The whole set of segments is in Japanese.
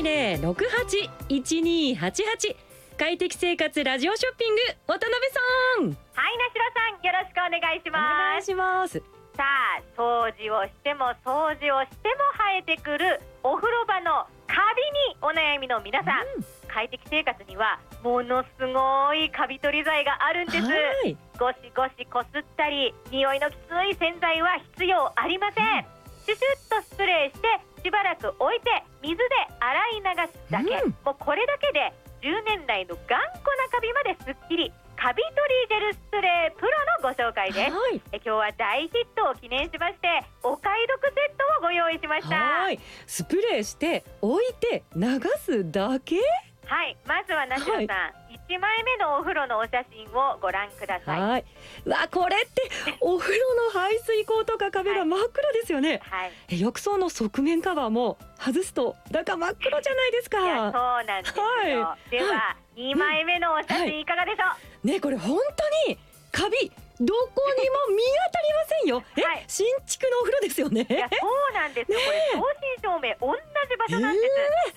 0520-68-1288快適生活ラジオショッピング渡辺さん。 はい、なしろさん、よろしくお願いしお願ます。 いします。 さあ、掃除をしても掃除をしても生えてくるお風呂場のカビにお悩みの皆さん、快適生活にはものすごいカビ取り剤があるんです。 はい、 ゴシゴシこすったり匂いのきつい洗剤は必要ありません。シュシュッとスプレーしてしばらく置いて水で洗い流すだけ、もうこれだけで10年来の頑固なカビまですっきり。カビ取りジェルスプレープロのご紹介です。 はい、 今日は大ヒットを記念しましてお買い得セットをご用意しました。 はい、スプレーして置いて流すだけ。 はい、まずはなしろさん、1枚目のお風呂のお写真をご覧ください。 はい、わ、これってお風呂の排水口とか壁が真っ暗ですよね。 はい、 浴槽の側面カバーも外すと中真っ黒じゃないですか。 いや、そうなんですよ。 はい、 では、2枚目のお写真いかがでしょう。 ね、これ本当にカビどこにも見当たりませんよ。 はい、 新築のお風呂ですよね。 いや、そうなんですよ。これ正真正銘同じ場所なんです。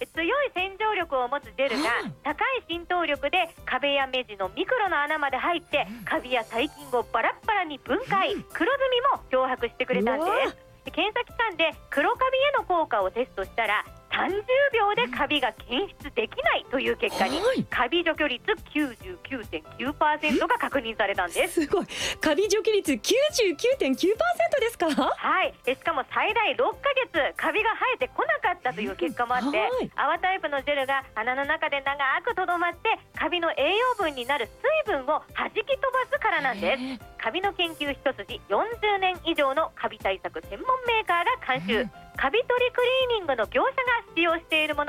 強い洗浄力を持つジェルが高い浸透力で壁や目地のミクロの穴まで入ってカビや細菌をバラッバラに分解、黒ずみも漂白してくれたんです。検査機関で黒カビへの効果をテストしたら30秒でカビが検出できないという結果に、カビ除去率 99.9% が確認されたんです。 すごい。カビ除去率 99.9% ですか。 はい、しかも最大6ヶ月カビが生えてこなかったという結果もあって、泡タイプのジェルが穴の中で長くとどまってカビの栄養分になる水分を弾き飛ばすからなんです。カビの研究一筋40年以上のカビ対策専門メーカーが監修、カビ取りクリーニングの業者が使用しているもの